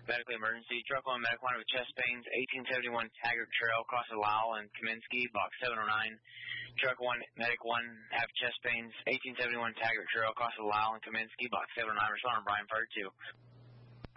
medically emergency. Truck 1, Medic 1 with chest pains, 1871 Taggart Trail, across the Lyle and Kaminsky, box 709. Truck 1, Medic 1, have chest pains, 1871 Taggart Trail, across the Lyle and Kaminsky, box 709. Responding Brian Bird 2.